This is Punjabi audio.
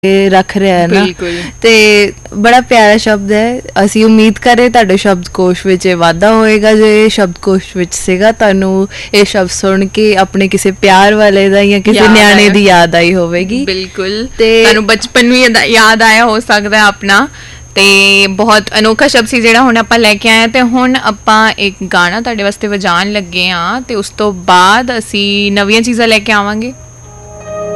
ਰੱਖ ਰਿਹਾ ਹੈ ਨਾ। ਬਿਲਕੁਲ। ਤੇ ਬੜਾ ਪਿਆਰਾ ਸ਼ਬਦ ਹੈ। ਅਸੀਂ ਉਮੀਦ ਕਰੇ ਤੁਹਾਡੇ ਸ਼ਬਦਕੋਸ਼ ਵਿੱਚ ਇਹ ਵਾਧਾ ਹੋਏਗਾ। ਜੋ ਇਹ ਸ਼ਬਦਕੋਸ਼ ਵਿੱਚ ਸੀਗਾ, ਤੁਹਾਨੂੰ ਇਹ ਸ਼ਬਦ ਸੁਣ ਕੇ ਆਪਣੇ ਕਿਸੇ ਪਿਆਰ ਵਾਲੇ ਦਾ ਜਾਂ ਕਿਸੇ ਨਿਆਣੇ ਦੀ ਯਾਦ ਆਈ ਹੋਵੇਗੀ। ਬਿਲਕੁਲ, ਤੇ ਤੁਹਾਨੂੰ ਬਚਪਨ ਵੀ ਯਾਦ ਆਇਆ ਹੋ ਸਕਦਾ ਆਪਣਾ। ਤੇ ਬਹੁਤ ਅਨੋਖਾ ਸ਼ਬਦ ਸੀ ਜਿਹੜਾ ਹੁਣ ਆਪਾਂ ਲੈ ਕੇ ਆਏ ਹਾਂ। ਤੇ ਹੁਣ ਆਪਾਂ ਇੱਕ ਗਾਣਾ ਤੁਹਾਡੇ ਵਾਸਤੇ ਵਜਾਉਣ ਲੱਗੇ ਹਾਂ, ਤੇ ਉਸ ਤੋਂ ਬਾਅਦ ਅਸੀਂ ਨਵੀਆਂ ਚੀਜ਼ਾਂ ਲੈ ਕੇ ਆਵਾਂਗੇ।